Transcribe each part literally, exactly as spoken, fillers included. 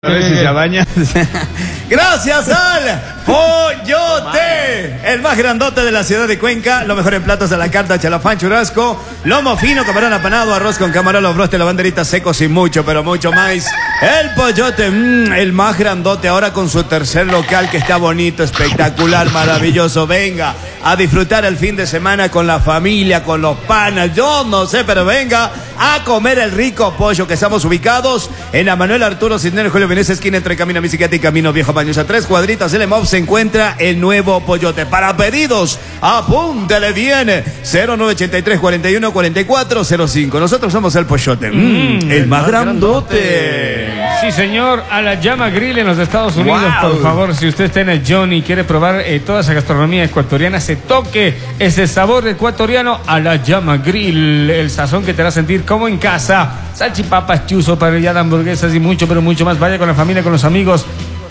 A ver si se baña. Gracias al Pollote, el más grandote de la ciudad de Cuenca. Los mejores platos a la carta: chalafán, churrasco, lomo fino, camarón apanado, arroz con camarón, los brostes, la banderita secos y mucho, pero mucho más. El Pollote, mmm, el más grandote, ahora con su tercer local que está bonito, espectacular, maravilloso. Venga a disfrutar el fin de semana con la familia, con los panas, yo no sé, pero venga a comer el rico pollo, que estamos ubicados en la Manuel Arturo Cisneros Julio Venecia, esquina entre Camino Bicicleta y Camino Viejo Baños. A tres cuadritas del E M O V se encuentra el nuevo Pollote. Para pedidos, apúntele bien, cero nueve ochenta y tres, cuarenta y uno, cuarenta y cuatro cero cinco. Nosotros somos el Pollote, mm, el, el más grandote. grandote. Sí, señor, a la Llama Grill en los Estados Unidos. Wow. Por favor, si usted está en el Johnny y quiere probar eh, toda esa gastronomía ecuatoriana, se toque ese sabor ecuatoriano a la Llama Grill. El sazón que te hará sentir como en casa. Salchipapas, chuzo, parrillada, hamburguesas y mucho, pero mucho más. Vaya con la familia, con los amigos.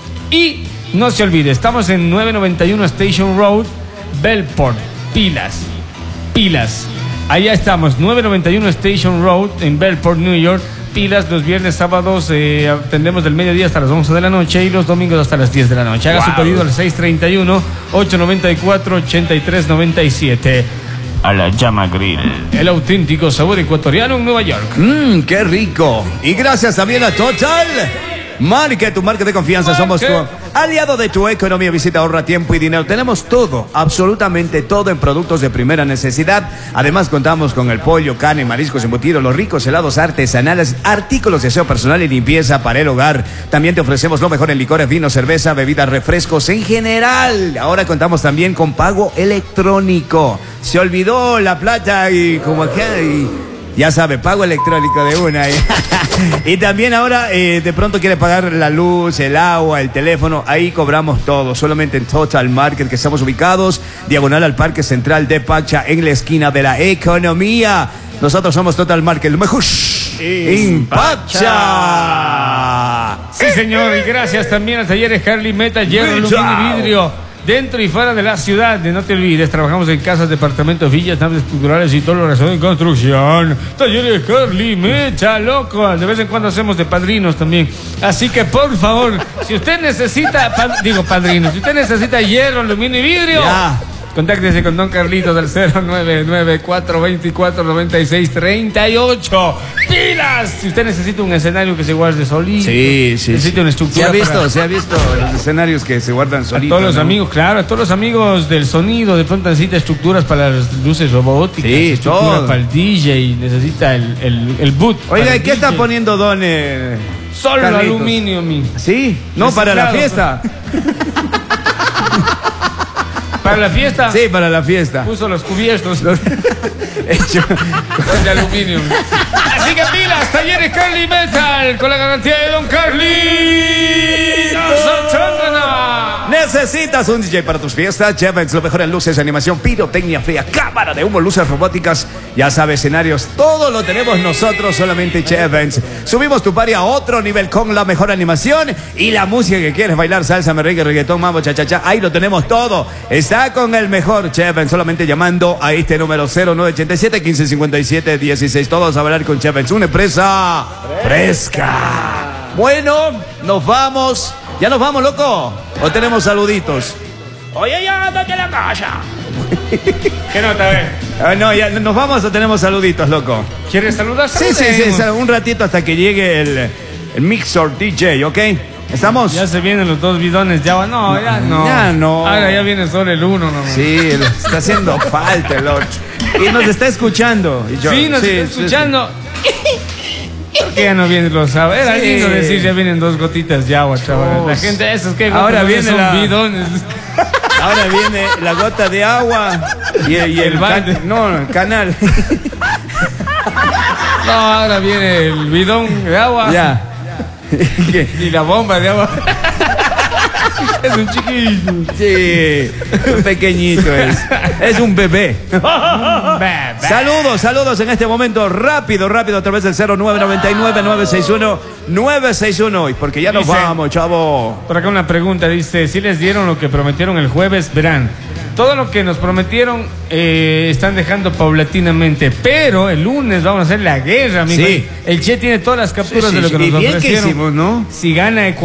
Y no se olvide, estamos en nueve noventa y uno Station Road, Bellport. Pilas, pilas. Allá estamos, nueve noventa y uno Station Road, en Bellport, New York. Pilas, los viernes, sábados eh, atendemos del mediodía hasta las once de la noche y los domingos hasta las diez de la noche. Haga wow. su pedido al seis treinta y uno, ochocientos noventa y cuatro, ochenta y tres noventa y siete. A la Llama Grill, el auténtico sabor ecuatoriano en Nueva York. Mmm, qué rico. Y gracias también a Total Market, tu marca de confianza. Market. Somos tu aliado de tu economía. Visita, ahorra tiempo y dinero. Tenemos todo, absolutamente todo en productos de primera necesidad. Además contamos con el pollo, carne, mariscos, embutidos, los ricos helados artesanales, artículos de aseo personal y limpieza para el hogar. También te ofrecemos lo mejor en licores, vino, cerveza, bebidas, refrescos en general. Ahora contamos también con pago electrónico. Se olvidó la plata y como acá y ya sabe, pago electrónico de una. Y también ahora eh, de pronto quiere pagar la luz, el agua, el teléfono. Ahí cobramos todo, solamente en Total Market, que estamos ubicados diagonal al Parque Central de Pacha, en la esquina de la economía. Nosotros somos Total Market, lo mejor en Pacha. Sí, señor, y gracias también al taller Harley Metal, hierro, aluminio y vidrio. Dentro y fuera de la ciudad, no te olvides, trabajamos en casas, departamentos, villas, naves estructurales y todo lo relacionado en construcción. Talleres Carly, mecha, loco. De vez en cuando hacemos de padrinos también. Así que, por favor, si usted necesita, pa digo padrinos, si usted necesita hierro, aluminio y vidrio, ya. Contáctese con Don Carlitos del cero nueve nueve cuatro veinticuatro noventa y seis treinta y ocho. ¡Pilas! Si usted necesita un escenario que se guarde solito. Sí, sí. Necesita sí. una estructura. Se ha visto, para... se ha visto los escenarios que se guardan solitos. A todos los ¿no? amigos, claro, a todos los amigos del sonido. De pronto necesita estructuras para las luces robóticas. Sí, estructura todo. para el D J. Necesita el, el, el boot. Oiga, ¿y qué está poniendo Don? Eh, Solo Carlitos. Aluminio, mi. ¿Sí? No, para la fiesta. ¿Para la fiesta? Sí, para la fiesta. Puso los cubiertos. Los... Hecho con de aluminio. Así que pilas, talleres Carly Metal, con la garantía de Don Carly. ¿Necesitas un D J para tus fiestas? Chevens, lo mejor en luces, animación, pirotecnia fría, cámara de humo, luces robóticas, ya sabes, escenarios, todo lo tenemos nosotros, solamente Chevens. Subimos tu party a otro nivel con la mejor animación y la música que quieres bailar, salsa, merengue, reggaetón, mambo, cha, cha, cha, ahí lo tenemos todo. Está con el mejor Chevens, solamente llamando a este número cero nueve ochenta y siete, quince cincuenta y siete, dieciséis. Todos a hablar con Chevens, una empresa fresca. Bueno, nos vamos. ¿Ya nos vamos, loco? ¿O tenemos saluditos? Oye, ya andate a la casa. ¿Qué nota, ve? Ah, no, ya nos vamos o tenemos saluditos, loco. ¿Quieres saludar? Sí, sí, sí, sí, un ratito hasta que llegue el, el Mixer D J, ¿ok? ¿Estamos? Ya se vienen los dos bidones de agua. No, no, ya no. Ya no. Ahora ya viene solo el uno, ¿no? Sí, está haciendo falta el otro. Y nos está escuchando. Y yo, sí, nos sí, está escuchando. Sí, sí. Que ya no vienen los sabores. Era sí. lindo decir, ya vienen dos gotitas de agua, chaval. La gente, esos que ahora viene son la... bidones. Ahora viene la gota de agua y, y el, el can... no, el canal. No, ahora viene el bidón de agua. Ya. Y la bomba de agua. Es un chiquito. Sí, un pequeñito es. Es un bebé. Saludos, saludos en este momento. Rápido, rápido, a través del cero nueve nueve nueve, nueve seis uno, nueve seis uno. Porque ya nos dice, vamos, chavo. Por acá una pregunta, dice, si les dieron lo que prometieron el jueves, verán. Todo lo que nos prometieron eh, están dejando paulatinamente, pero el lunes vamos a hacer la guerra, amigo. Sí. El Che tiene todas las capturas sí, sí, de lo que sí. nos Y bien ofrecieron. que hicimos, ¿no? Si gana Ecuador.